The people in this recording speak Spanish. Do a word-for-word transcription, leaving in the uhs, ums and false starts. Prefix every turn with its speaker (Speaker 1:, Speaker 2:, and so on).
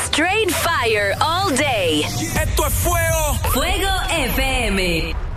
Speaker 1: Straight fire all day.
Speaker 2: Esto es fuego.
Speaker 1: Fuego F M.